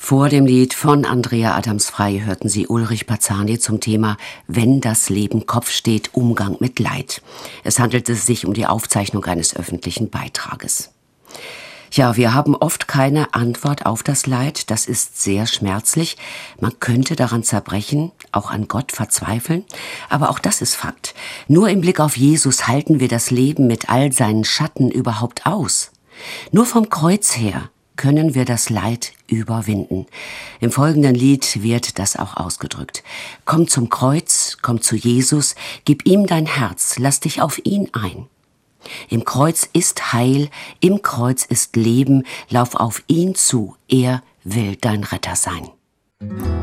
Vor dem Lied von Andrea Adams-Frei hörten Sie Ulrich Pazani zum Thema »Wenn das Leben Kopf steht, Umgang mit Leid«. Es handelte sich um die Aufzeichnung eines öffentlichen Beitrages. Ja, wir haben oft keine Antwort auf das Leid. Das ist sehr schmerzlich. Man könnte daran zerbrechen, auch an Gott verzweifeln. Aber auch das ist Fakt. Nur im Blick auf Jesus halten wir das Leben mit all seinen Schatten überhaupt aus. Nur vom Kreuz her können wir das Leid überwinden. Im folgenden Lied wird das auch ausgedrückt. Komm zum Kreuz, komm zu Jesus, gib ihm dein Herz, lass dich auf ihn ein. Im Kreuz ist Heil, im Kreuz ist Leben, lauf auf ihn zu, er will dein Retter sein.